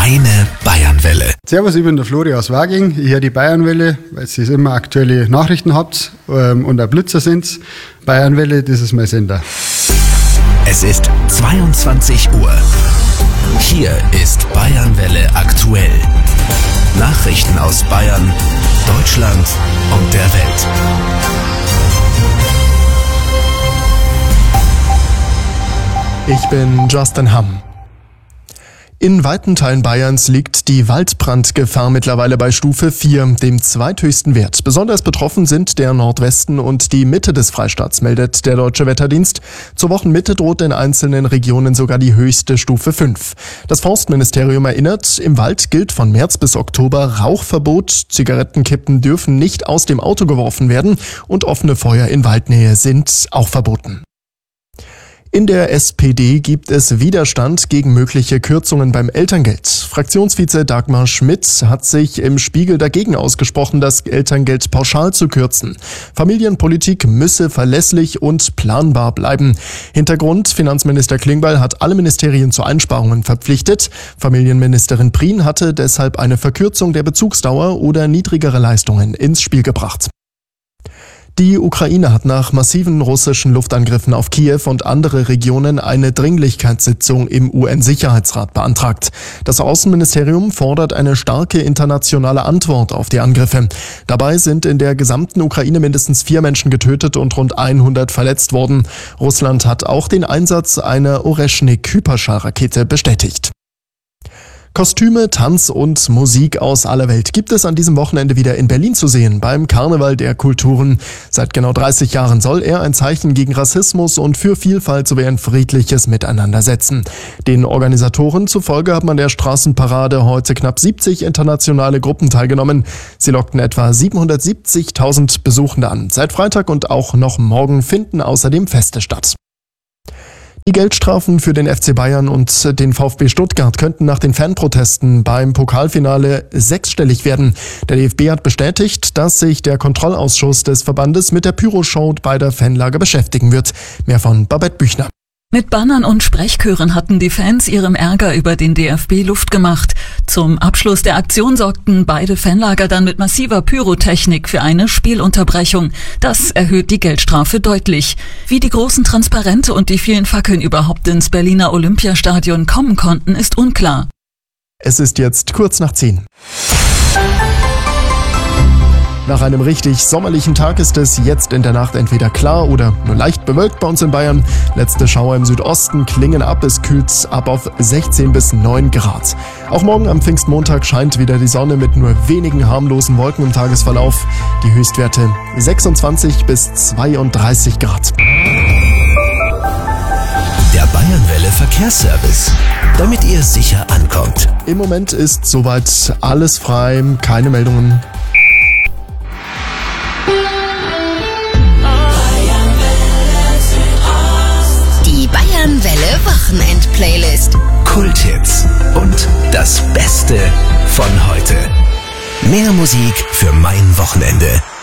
Deine Bayernwelle. Servus, ich bin der Flori aus Waging. Ich höre die Bayernwelle, weil ihr immer aktuelle Nachrichten habt und auch Blitzer sind. Bayernwelle, das ist mein Sender. Es ist 22 Uhr. Hier ist Bayernwelle aktuell. Nachrichten aus Bayern, Deutschland und der Welt. Ich bin Justin Hamm. In weiten Teilen Bayerns liegt die Waldbrandgefahr mittlerweile bei Stufe 4, dem zweithöchsten Wert. Besonders betroffen sind der Nordwesten und die Mitte des Freistaats, meldet der Deutsche Wetterdienst. Zur Wochenmitte droht in einzelnen Regionen sogar die höchste Stufe 5. Das Forstministerium erinnert, im Wald gilt von März bis Oktober Rauchverbot. Zigarettenkippen dürfen nicht aus dem Auto geworfen werden und offene Feuer in Waldnähe sind auch verboten. In der SPD gibt es Widerstand gegen mögliche Kürzungen beim Elterngeld. Fraktionsvize Dagmar Schmidt hat sich im Spiegel dagegen ausgesprochen, das Elterngeld pauschal zu kürzen. Familienpolitik müsse verlässlich und planbar bleiben. Hintergrund: Finanzminister Klingbeil hat alle Ministerien zu Einsparungen verpflichtet. Familienministerin Prien hatte deshalb eine Verkürzung der Bezugsdauer oder niedrigere Leistungen ins Spiel gebracht. Die Ukraine hat nach massiven russischen Luftangriffen auf Kiew und andere Regionen eine Dringlichkeitssitzung im UN-Sicherheitsrat beantragt. Das Außenministerium fordert eine starke internationale Antwort auf die Angriffe. Dabei sind in der gesamten Ukraine mindestens 4 Menschen getötet und rund 100 verletzt worden. Russland hat auch den Einsatz einer Oreschnik-Hyperschallrakete bestätigt. Kostüme, Tanz und Musik aus aller Welt gibt es an diesem Wochenende wieder in Berlin zu sehen, beim Karneval der Kulturen. Seit genau 30 Jahren soll er ein Zeichen gegen Rassismus und für Vielfalt sowie ein friedliches Miteinander setzen. Den Organisatoren zufolge haben an der Straßenparade heute knapp 70 internationale Gruppen teilgenommen. Sie lockten etwa 770.000 Besuchende an. Seit Freitag und auch noch morgen finden außerdem Feste statt. Die Geldstrafen für den FC Bayern und den VfB Stuttgart könnten nach den Fanprotesten beim Pokalfinale 6-stellig werden. Der DFB hat bestätigt, dass sich der Kontrollausschuss des Verbandes mit der Pyroshow bei der Fanlager beschäftigen wird. Mehr von Babette Büchner. Mit Bannern und Sprechchören hatten die Fans ihrem Ärger über den DFB Luft gemacht. Zum Abschluss der Aktion sorgten beide Fanlager dann mit massiver Pyrotechnik für eine Spielunterbrechung. Das erhöht die Geldstrafe deutlich. Wie die großen Transparente und die vielen Fackeln überhaupt ins Berliner Olympiastadion kommen konnten, ist unklar. Es ist jetzt kurz nach 10. Nach einem richtig sommerlichen Tag ist es jetzt in der Nacht entweder klar oder nur leicht bewölkt bei uns in Bayern. Letzte Schauer im Südosten klingen ab, es kühlt ab auf 16 bis 9 Grad. Auch morgen am Pfingstmontag scheint wieder die Sonne mit nur wenigen harmlosen Wolken im Tagesverlauf. Die Höchstwerte 26 bis 32 Grad. Der Bayernwelle Verkehrsservice, damit ihr sicher ankommt. Im Moment ist soweit alles frei, keine Meldungen. Bayernwelle Wochenend-Playlist. Kulthits und das Beste von heute. Mehr Musik für mein Wochenende.